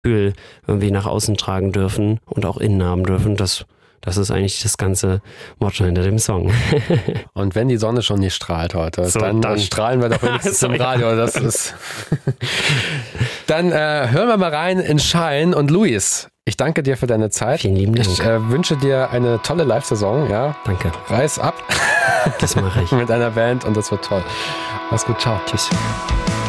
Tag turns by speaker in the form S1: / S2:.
S1: Gefühl irgendwie nach außen tragen dürfen und auch innen haben dürfen. Das ist eigentlich das ganze Motto hinter dem Song.
S2: Und wenn die Sonne schon nicht strahlt heute,
S1: So,
S2: dann strahlen wir doch wenigstens im Radio. Das ist dann hören wir mal rein in Shine. Und Luis, ich danke dir für deine Zeit.
S1: Vielen lieben Dank.
S2: Ich wünsche dir eine tolle Live-Saison. Ja?
S1: Danke.
S2: Reiß ab.
S1: Das mache ich.
S2: Mit deiner Band und das wird toll. Mach's gut, ciao.
S1: Tschüss.